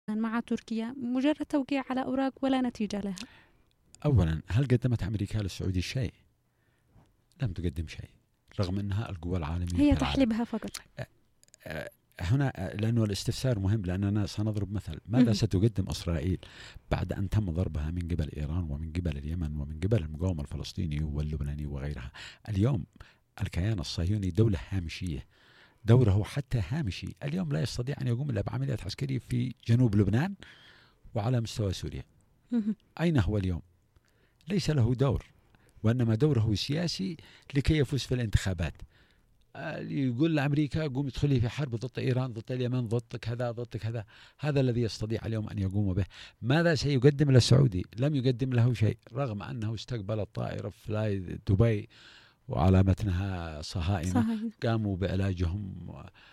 مع تركيا مجرد توقيع على أوراق ولا نتيجة لها. أولا، هل قدمت أمريكا للسعودي شيء؟ لم تقدم شيء، رغم أنها القوى العالمية هي في العالم. تحلبها فقط. هنا لأنه الاستفسار مهم، لأننا سنضرب مثل. ماذا ستقدم إسرائيل بعد أن تم ضربها من قبل إيران ومن قبل اليمن ومن قبل المقاومة الفلسطيني واللبناني وغيرها؟ اليوم الكيان الصهيوني دولة هامشية، دوره حتى هامشي. اليوم لا يستطيع أن يقوم إلا بعمليات عسكرية في جنوب لبنان وعلى مستوى سوريا. أين هو اليوم؟ ليس له دور، وإنما دوره سياسي لكي يفوز في الانتخابات. يقول لأمريكا قوم ادخلي في حرب ضد إيران، ضد اليمن، ضد كذا، ضد كذا. هذا الذي يستطيع اليوم أن يقوم به. ماذا سيقدم للسعودي؟ لم يقدم له شيء، رغم أنه استقبل الطائرة فلاي دبي وعلى متنها صهاينة قاموا بعلاجهم.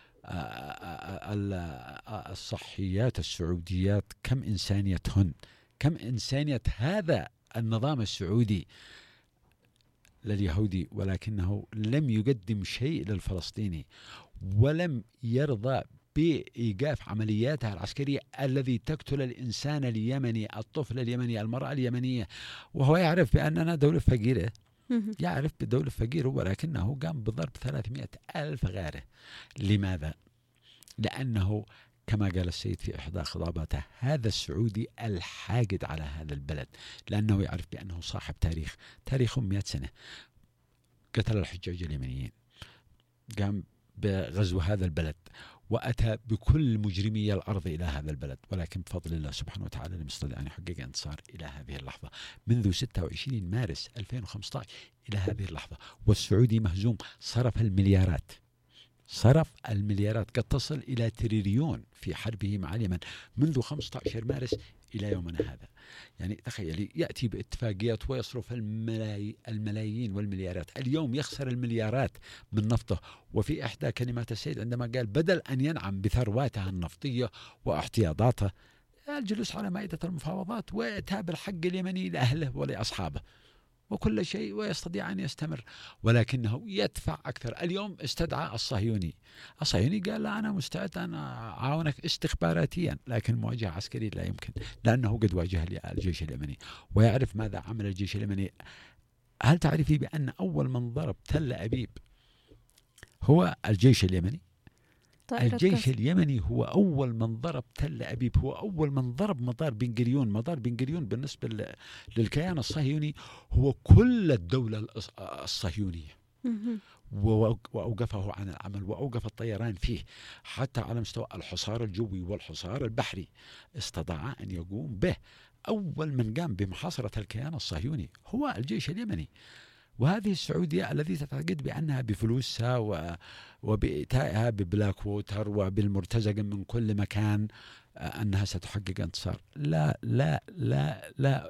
الصحيات السعوديات كم إنسانيتهن، كم إنسانية هذا النظام السعودي لليهودي، ولكنه لم يقدم شيء للفلسطيني، ولم يرضى بإيقاف عملياتها العسكرية الذي تقتل الإنسان اليمني، الطفل اليمني، المرأة اليمنية، وهو يعرف بأننا دولة فقيرة، يعرف بدولة فقيرة، ولكنه قام بضرب 300,000 غارة. لماذا؟ لأنه كما قال السيد في إحدى خطاباته، هذا السعودي الحاقد على هذا البلد، لأنه يعرف بأنه صاحب تاريخ، تاريخهم 100 سنة. قتل الحجاج اليمنيين، قام بغزو هذا البلد، وأتى بكل مجرمي الأرض إلى هذا البلد، ولكن بفضل الله سبحانه وتعالى لم يستطع أن يحقق انتصار إلى هذه اللحظة، منذ 26 مارس 2015 إلى هذه اللحظة. والسعودي مهزوم، صرف المليارات قد تصل إلى تريليون في حربه مع اليمن منذ 15 مارس إلى يومنا هذا. يعني تخيلي، يأتي باتفاقيات ويصرف الملايين والمليارات، اليوم يخسر المليارات من نفطه. وفي إحدى كلمات السيد عندما قال بدل أن ينعم بثرواتها النفطية واحتياطاته، الجلوس على مائدة المفاوضات وإتاب الحق اليمني لأهله ولأصحابه وكل شيء، ويستطيع أن يستمر، ولكنه يدفع أكثر. اليوم استدعى الصهيوني قال لا، أنا مستعد أن أعاونك استخباراتيا، لكن مواجهة عسكرية لا يمكن، لأنه قد واجه الجيش اليمني ويعرف ماذا عمل الجيش اليمني. هل تعرفي بأن أول من ضرب تل أبيب هو الجيش اليمني؟ الجيش اليمني هو أول من ضرب تل أبيب، هو أول من ضرب مطار بن غوريون. مطار بن غوريون بالنسبة للكيان الصهيوني هو كل الدولة الصهيونية، وأوقفه عن العمل وأوقف الطيران فيه، حتى على مستوى الحصار الجوي والحصار البحري استطاع أن يقوم به. أول من قام بمحاصرة الكيان الصهيوني هو الجيش اليمني. وهذه السعودية التي تعتقد بأنها بفلوسها وبإيتائها ببلاك ووتر وبالمرتزق من كل مكان أنها ستحقق انتصار. لا لا لا لا،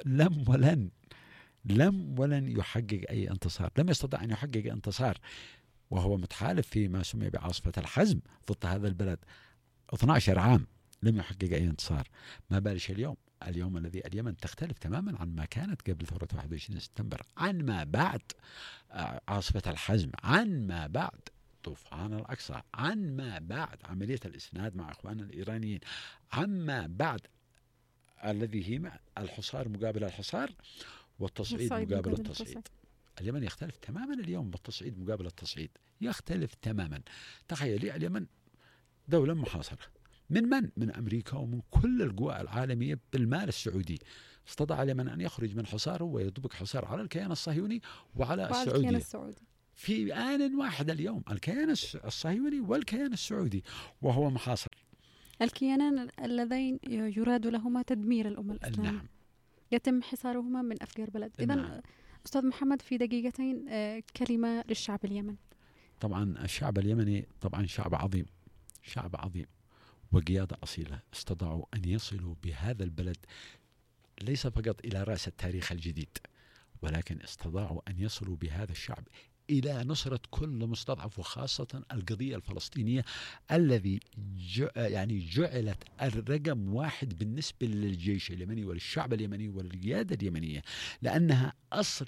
لم ولن يحقق أي انتصار، لم يستطع أن يحقق انتصار، وهو متحالف فيما سمي بعاصفة الحزم ضد هذا البلد 12 عام لم يحقق أي انتصار. ما بالش اليوم الذي اليمن تختلف تماما عن ما كانت قبل ثورة 21 سبتمبر، عن ما بعد عاصفة الحزم، عن ما بعد طوفان الأقصى، عن ما بعد عملية الإسناد مع إخواننا الإيرانيين، عما بعد الذي هي الحصار مقابل الحصار والتصعيد مقابل التصعيد. اليمن يختلف تماما اليوم، بالتصعيد مقابل التصعيد يختلف تماما. تخيلي اليمن دولة محاصرة من أمريكا ومن كل القوى العالمية بالمال السعودي. استطاع اليمن أن يخرج من حصاره ويطبق حصار على الكيان الصهيوني وعلى السعودية في آن واحد. اليوم الكيان الصهيوني والكيان السعودي وهو محاصر، الكيانان اللذين يراد لهما تدمير الأمة الإسلامية. نعم. يتم حصارهما من أفجر بلد. إذن نعم. أستاذ محمد في دقيقتين كلمة للشعب اليمني. طبعا الشعب اليمني طبعا شعب عظيم وقيادة أصيلة، استطاعوا أن يصلوا بهذا البلد ليس فقط إلى رأس التاريخ الجديد، ولكن استطاعوا أن يصلوا بهذا الشعب إلى نصرة كل مستضعف، وخاصة القضية الفلسطينية الذي جعلت الرقم واحد بالنسبة للجيش اليمني وللشعب اليمني وللقيادة اليمنية، لأنها أصل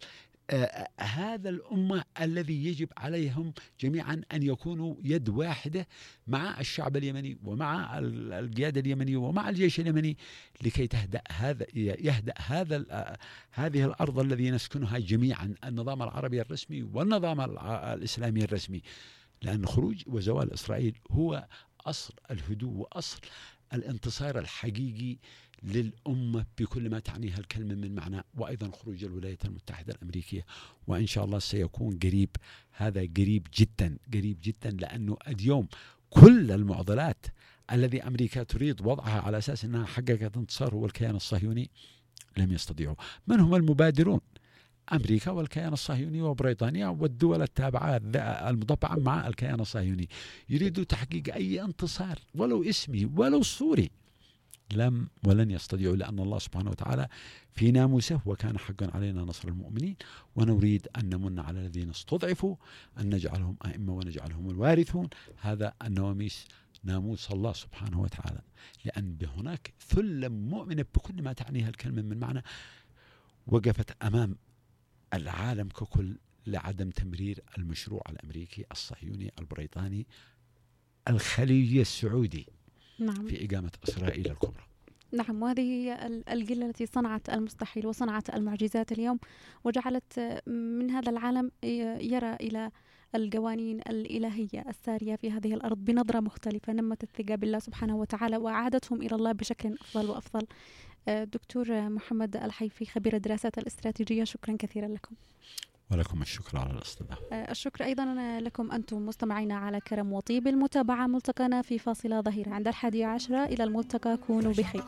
هذا الأمة الذي يجب عليهم جميعا أن يكونوا يد واحدة مع الشعب اليمني ومع القيادة اليمنية ومع الجيش اليمني لكي يهدأ هذه الأرض الذي نسكنها جميعا، النظام العربي الرسمي والنظام الإسلامي الرسمي، لأن خروج وزوال إسرائيل هو أصل الهدوء وأصل الانتصار الحقيقي للأمة بكل ما تعنيها الكلمة من معنى، وأيضا خروج الولايات المتحدة الأمريكية، وإن شاء الله سيكون قريب. هذا قريب جدا قريب جدا، لأنه اليوم كل المعضلات الذي أمريكا تريد وضعها على أساس أنها حققت انتصار هو الكيان الصهيوني لم يستطيعوا. من هم المبادرون؟ أمريكا والكيان الصهيوني وبريطانيا والدول التابعة المضبعة مع الكيان الصهيوني، يريدوا تحقيق أي انتصار ولو اسمي ولو صوري، ولن يستطيعوا، لأن الله سبحانه وتعالى في ناموسه وكان حقا علينا نصر المؤمنين، ونريد أن نمن على الذين استضعفوا أن نجعلهم أئمة ونجعلهم الوارثون. هذا ناموس الله سبحانه وتعالى، لأن هناك ثلة مؤمنة بكل ما تعنيها الكلمة من معنى وقفت أمام العالم ككل لعدم تمرير المشروع الأمريكي الصهيوني البريطاني الخليجي السعودي نعم. في إقامة إسرائيل الكبرى. نعم، وهذه هي القلة التي صنعت المستحيل وصنعت المعجزات اليوم، وجعلت من هذا العالم يرى إلى القوانين الإلهية السارية في هذه الأرض بنظرة مختلفة، نمت الثقة بالله سبحانه وتعالى وأعادتهم إلى الله بشكل أفضل وأفضل. دكتور محمد الحيفي، خبير الدراسات الاستراتيجية، شكرا كثيرا لكم. ولكم الشكر على الاستضافة. الشكر أيضا لكم أنتم مستمعينا على كرم وطيب المتابعة. ملتقانا في فاصلة ظهيرة عند 11:00 إلى الملتقى، كونوا بخير.